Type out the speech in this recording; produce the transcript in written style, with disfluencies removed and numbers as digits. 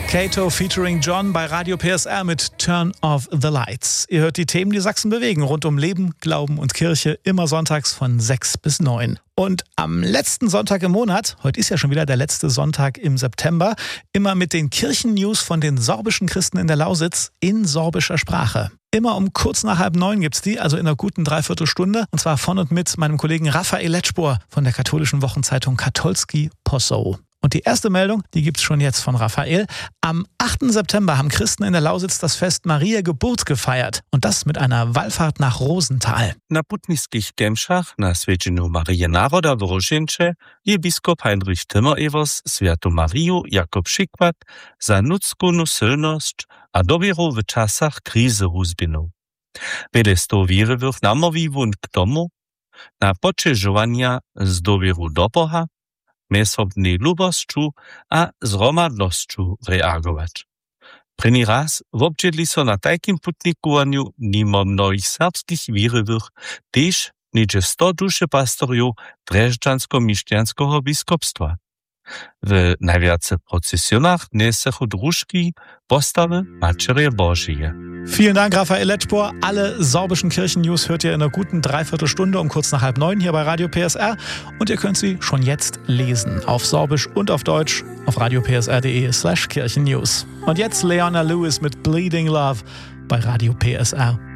Kato featuring John bei Radio PSR mit Turn Off the Lights. Ihr hört die Themen, die Sachsen bewegen, rund um Leben, Glauben und Kirche, immer sonntags von 6 bis 9. Und am letzten Sonntag im Monat, heute ist ja schon wieder der letzte Sonntag im September, immer mit den Kirchennews von den sorbischen Christen in der Lausitz in sorbischer Sprache. Immer um kurz nach 8:30 gibt's die, also in einer guten Dreiviertelstunde. Und zwar von und mit meinem Kollegen Raphael Letschbohr von der katholischen Wochenzeitung Katolski Possow. Und die erste Meldung, die gibt's schon jetzt von Raphael. Am 8. September haben Christen in der Lausitz das Fest Maria Geburt gefeiert. Und das mit einer Wallfahrt nach Rosenthal. Na putnickich demšach na Světinu Marije Národa v Roženče je biskop Heinrich Timmer-Evers Sviatu Mariju jako przykład za ludzku silnosť a dovieru v časach krízy uzbinu. Byle sto wierowych namowiwun k tomu, na poczyżowania z dovieru do Boha, mesobnej lubosću a zromadnosću reagować. První raz občedli so na tajkim putnikovanju mimo mnohých serbských wierowych tež niedzie 100 duszepastorjów Drežďansko-mišťanského biskupstwa. W najwiacej procesjonach nesechu drużki postawy Macerie Božije. Vielen Dank, Raphael Letschbohr. Alle sorbischen Kirchennews hört ihr in einer guten Dreiviertelstunde um kurz nach 8:30 hier bei Radio PSR. Und ihr könnt sie schon jetzt lesen. Auf Sorbisch und auf Deutsch auf radiopsr.de/Kirchennews. Und jetzt Leona Lewis mit Bleeding Love bei Radio PSR.